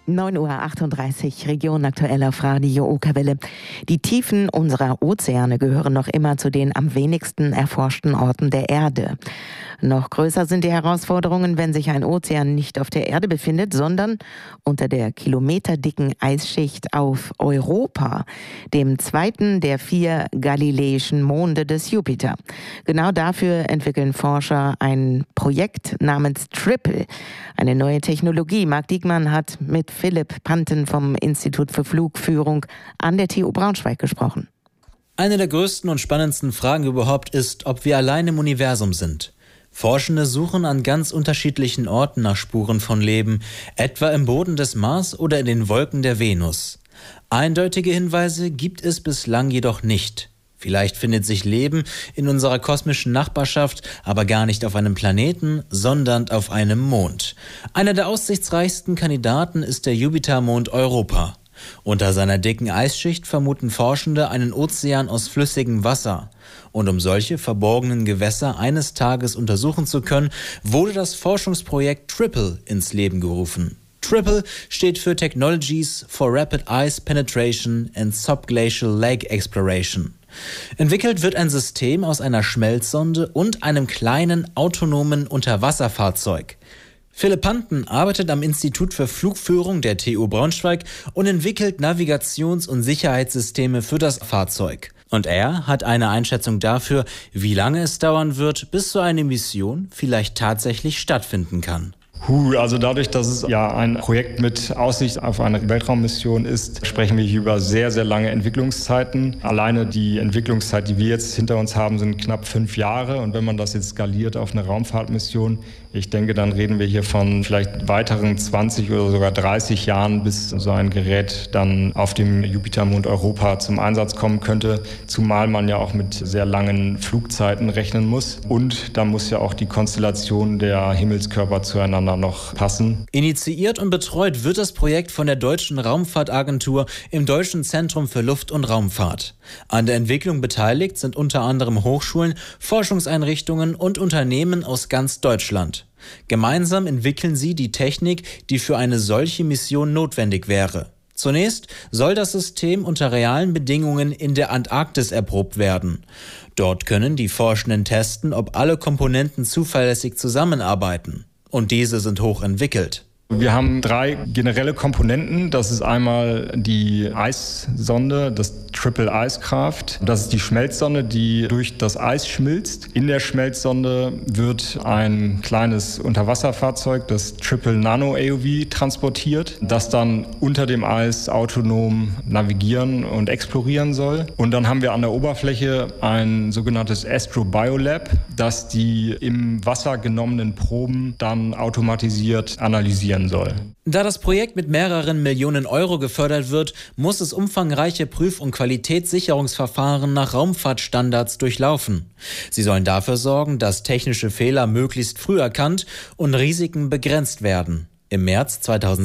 9:38 Uhr, Region aktuell auf Radio Okerwelle. Die Tiefen unserer Ozeane gehören noch immer zu den am wenigsten erforschten Orten der Erde. Noch größer sind die Herausforderungen, wenn sich ein Ozean nicht auf der Erde befindet, sondern unter der kilometerdicken Eisschicht auf Europa, dem zweiten der 4 galiläischen Monde des Jupiter. Genau dafür entwickeln Forscher ein Projekt namens Triple, eine neue Technologie. Marc Diekmann hat mit Philipp Panten vom Institut für Flugführung an der TU Braunschweig gesprochen. Eine der größten und spannendsten Fragen überhaupt ist, ob wir allein im Universum sind. Forschende suchen an ganz unterschiedlichen Orten nach Spuren von Leben, etwa im Boden des Mars oder in den Wolken der Venus. Eindeutige Hinweise gibt es bislang jedoch nicht. Vielleicht findet sich Leben in unserer kosmischen Nachbarschaft, aber gar nicht auf einem Planeten, sondern auf einem Mond. Einer der aussichtsreichsten Kandidaten ist der Jupitermond Europa. Unter seiner dicken Eisschicht vermuten Forschende einen Ozean aus flüssigem Wasser. Und um solche verborgenen Gewässer eines Tages untersuchen zu können, wurde das Forschungsprojekt Triple ins Leben gerufen. Triple steht für Technologies for Rapid Ice Penetration and Subglacial Lake Exploration. Entwickelt wird ein System aus einer Schmelzsonde und einem kleinen autonomen Unterwasserfahrzeug. Philipp Panten arbeitet am Institut für Flugführung der TU Braunschweig und entwickelt Navigations- und Sicherheitssysteme für das Fahrzeug. Und er hat eine Einschätzung dafür, wie lange es dauern wird, bis so eine Mission vielleicht tatsächlich stattfinden kann. Also dadurch, dass es ja ein Projekt mit Aussicht auf eine Weltraummission ist, sprechen wir hier über sehr, sehr lange Entwicklungszeiten. Alleine die Entwicklungszeit, die wir jetzt hinter uns haben, sind knapp 5 Jahre. Und wenn man das jetzt skaliert auf eine Raumfahrtmission, ich denke, dann reden wir hier von vielleicht weiteren 20 oder sogar 30 Jahren, bis so ein Gerät dann auf dem Jupitermond Europa zum Einsatz kommen könnte. Zumal man ja auch mit sehr langen Flugzeiten rechnen muss. Und da muss ja auch die Konstellation der Himmelskörper zueinander noch passen. Initiiert und betreut wird das Projekt von der Deutschen Raumfahrtagentur im Deutschen Zentrum für Luft- und Raumfahrt. An der Entwicklung beteiligt sind unter anderem Hochschulen, Forschungseinrichtungen und Unternehmen aus ganz Deutschland. Gemeinsam entwickeln sie die Technik, die für eine solche Mission notwendig wäre. Zunächst soll das System unter realen Bedingungen in der Antarktis erprobt werden. Dort können die Forschenden testen, ob alle Komponenten zuverlässig zusammenarbeiten. Und diese sind hochentwickelt. Wir haben 3 generelle Komponenten. Das ist einmal die Eissonde, das Triple Icecraft. Das ist die Schmelzsonde, die durch das Eis schmilzt. In der Schmelzsonde wird ein kleines Unterwasserfahrzeug, das Triple Nano AUV, transportiert, das dann unter dem Eis autonom navigieren und explorieren soll. Und dann haben wir an der Oberfläche ein sogenanntes Astrobiolab, das die im Wasser genommenen Proben dann automatisiert analysieren soll. Da das Projekt mit mehreren Millionen Euro gefördert wird, muss es umfangreiche Prüf- und Qualitätssicherungsverfahren nach Raumfahrtstandards durchlaufen. Sie sollen dafür sorgen, dass technische Fehler möglichst früh erkannt und Risiken begrenzt werden. Im März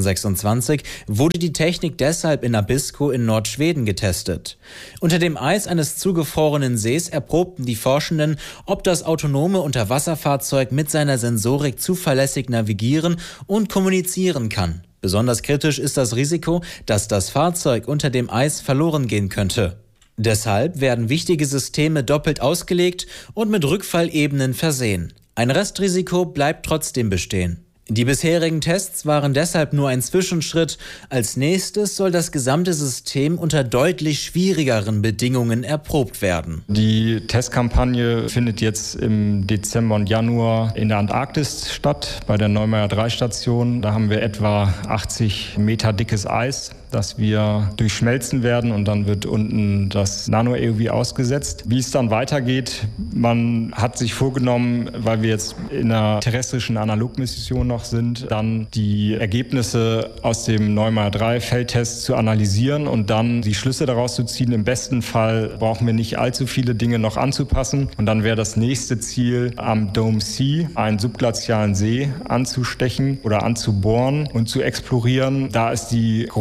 2026 wurde die Technik deshalb in Abisko in Nordschweden getestet. Unter dem Eis eines zugefrorenen Sees erprobten die Forschenden, ob das autonome Unterwasserfahrzeug mit seiner Sensorik zuverlässig navigieren und kommunizieren kann. Besonders kritisch ist das Risiko, dass das Fahrzeug unter dem Eis verloren gehen könnte. Deshalb werden wichtige Systeme doppelt ausgelegt und mit Rückfallebenen versehen. Ein Restrisiko bleibt trotzdem bestehen. Die bisherigen Tests waren deshalb nur ein Zwischenschritt. Als nächstes soll das gesamte System unter deutlich schwierigeren Bedingungen erprobt werden. Die Testkampagne findet jetzt im Dezember und Januar in der Antarktis statt, bei der Neumeier 3 Station. Da haben wir etwa 80 Meter dickes Eis, das wir durchschmelzen werden, und dann wird unten das Nano-AUV ausgesetzt. Wie es dann weitergeht, man hat sich vorgenommen, weil wir jetzt in einer terrestrischen Analogmission noch sind, dann die Ergebnisse aus dem Neumeier 3 Feldtest zu analysieren und dann die Schlüsse daraus zu ziehen. Im besten Fall brauchen wir nicht allzu viele Dinge noch anzupassen, und dann wäre das nächste Ziel, am Dome Sea, einen subglazialen See, anzustechen oder anzubohren und zu explorieren. Da ist die große Besonderheit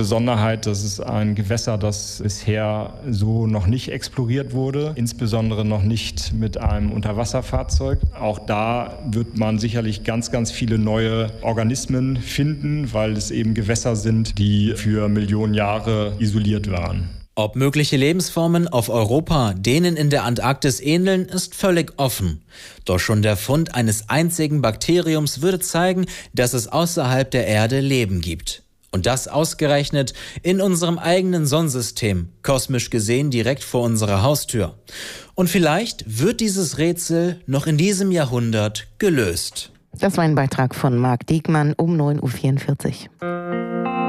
Besonderheit, dass es ein Gewässer, das bisher so noch nicht exploriert wurde, insbesondere noch nicht mit einem Unterwasserfahrzeug. Auch da wird man sicherlich ganz, ganz viele neue Organismen finden, weil es eben Gewässer sind, die für Millionen Jahre isoliert waren. Ob mögliche Lebensformen auf Europa denen in der Antarktis ähneln, ist völlig offen. Doch schon der Fund eines einzigen Bakteriums würde zeigen, dass es außerhalb der Erde Leben gibt. Und das ausgerechnet in unserem eigenen Sonnensystem, kosmisch gesehen direkt vor unserer Haustür. Und vielleicht wird dieses Rätsel noch in diesem Jahrhundert gelöst. Das war ein Beitrag von Marc Diekmann um 9.44 Uhr.